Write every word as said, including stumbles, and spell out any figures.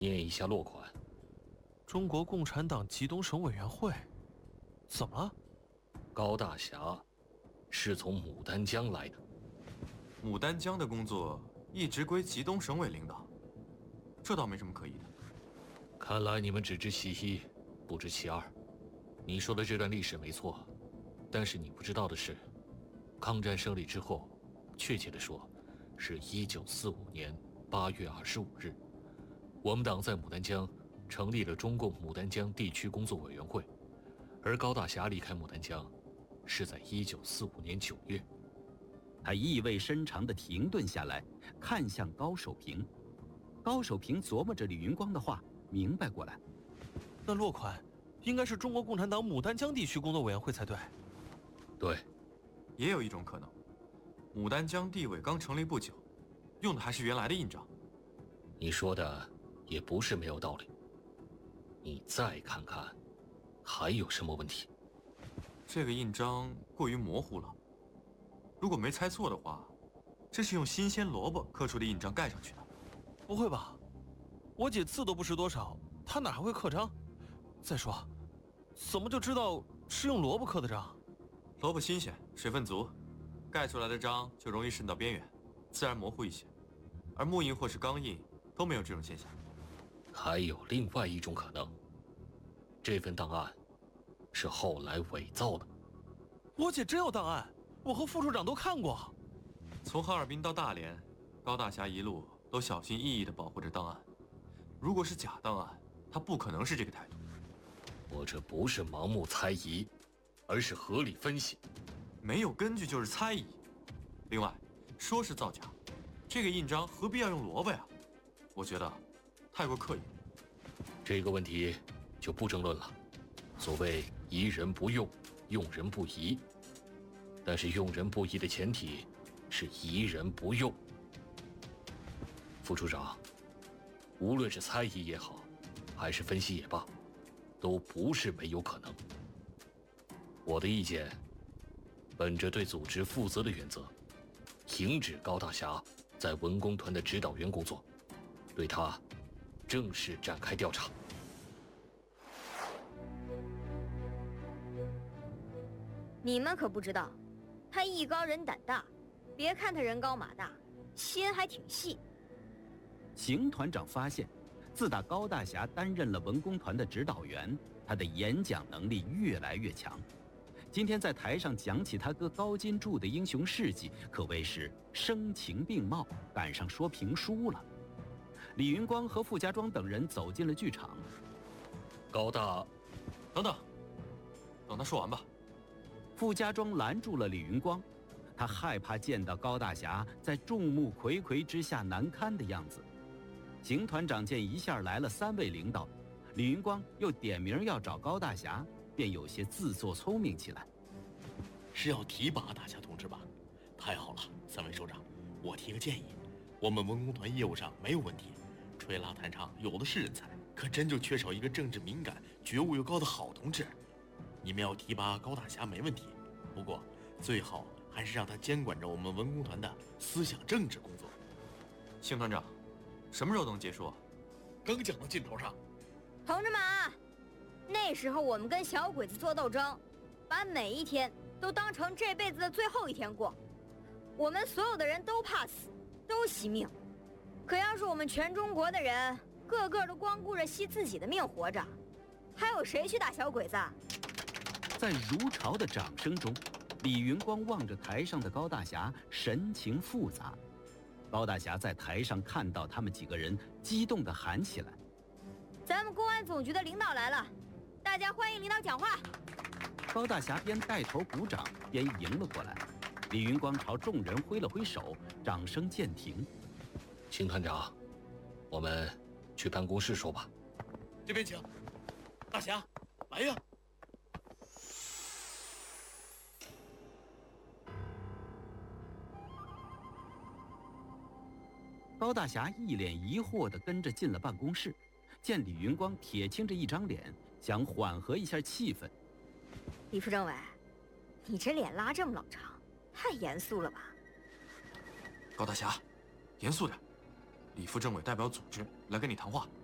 念一下落款。 中国共产党吉东省委员会，怎么了？ 高大侠是从牡丹江来的。 牡丹江的工作一直归吉东省委领导，这倒没什么可疑的。 看来你们只知其一，不知其二。你说的这段历史没错，但是你不知道的是，抗战胜利之后，确切的说，是一九四五年八月二十五日，我们党在牡丹江成立了中共牡丹江地区工作委员会，而高大侠离开牡丹江是在一九四五年九月。 他意味深长地停顿下来，看向高守平。高守平琢磨着李云光的话，明白过来， 那落款应该是中国共产党牡丹江地区工作委员会才对。 对， 也有一种可能，牡丹江地委刚成立不久，用的还是原来的印章。 你说的也不是没有道理。你再看看，还有什么问题？ 这个印章过于模糊了。如果没猜错的话，这是用新鲜萝卜刻出的印章盖上去的。 不会吧？我姐字都不识多少，她哪还会刻章？再说，怎么就知道是用萝卜刻的章？ 萝卜新鲜，水分足，盖出来的章就容易渗到边缘，自然模糊一些。而木印或是钢印都没有这种现象。 还有另外一种可能，这份档案是后来伪造的。 我姐真有档案，我和副处长都看过。 从哈尔滨到大连，高大侠一路都小心翼翼地保护着档案。如果是假档案，他不可能是这个态度。 我这不是盲目猜疑，而是合理分析。 没有根据就是猜疑。另外，说是造假，这个印章何必要用萝卜呀？我觉得太过刻意。 这个问题就不争论了。所谓疑人不用，用人不疑。但是用人不疑的前提是疑人不用。副处长，无论是猜疑也好，还是分析也罢，都不是没有可能。我的意见，本着对组织负责的原则，停止高大侠在文工团的指导员工作，对他正式展开调查。 你们可不知道，他艺高人胆大，别看他人高马大，心还挺细。 邢团长发现，自打高大侠担任了文工团的指导员，他的演讲能力越来越强。今天在台上讲起他哥高金柱的英雄事迹，可谓是声情并茂，赶上说评书了。李云光和傅家庄等人走进了剧场。 高大， 等等，等他说完吧。 傅家庄拦住了李云光，他害怕见到高大侠在众目睽睽之下难堪的样子。邢团长见一下来了三位领导，李云光又点名要找高大侠，便有些自作聪明起来。 是要提拔大侠同志吧？太好了，三位首长，我提个建议，我们文工团业务上没有问题，吹拉弹唱有的是人才，可真就缺少一个政治敏感、觉悟又高的好同志。你们要提拔高大侠没问题，不过最好还是让他监管着我们文工团的思想政治工作。 邢团长，什么时候能结束？ 刚讲到劲头上。 同志们啊，那时候我们跟小鬼子做斗争，把每一天都当成这辈子的最后一天过。我们所有的人都怕死，都惜命。可要是我们全中国的人个个都光顾着惜自己的命活着，还有谁去打小鬼子？ 在如潮的掌声中，李云光望着台上的高大侠，神情复杂。高大侠在台上看到他们几个人，激动地喊起来： 咱们公安总局的领导来了，大家欢迎领导讲话。 高大侠边带头鼓掌边迎了过来。李云光朝众人挥了挥手，掌声渐停。 邢团长，我们去办公室说吧。 这边请。大侠，来呀！ 高大侠一脸疑惑地跟着进了办公室，见李云光铁青着一张脸，想缓和一下气氛。 李副政委，你这脸拉这么老长，太严肃了吧？ 高大侠，严肃点。李副政委代表组织来跟你谈话。